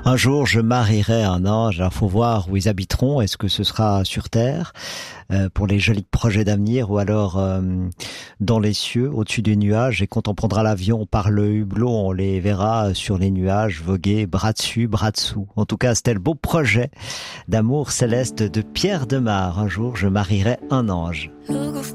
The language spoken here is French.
Un jour, je marierai un ange. Alors, faut voir où ils habiteront. Est-ce que ce sera sur terre pour les jolis projets d'avenir, ou alors dans les cieux, au-dessus des nuages? Et quand on prendra l'avion par le hublot, on les verra sur les nuages voguer, bras dessus, bras dessous. En tout cas, c'était le beau projet d'amour céleste de Pierre Demar. Un jour, je marierai un ange.